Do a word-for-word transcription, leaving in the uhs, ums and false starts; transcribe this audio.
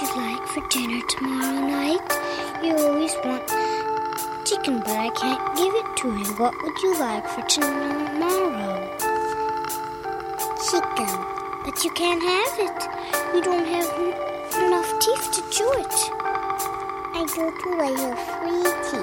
you like for dinner tomorrow night? You always want chicken, but I can't give it to you. What would you like for tomorrow? Chicken. But you can't have it. You don't have n- enough teeth to chew it. I go to I have free teeth.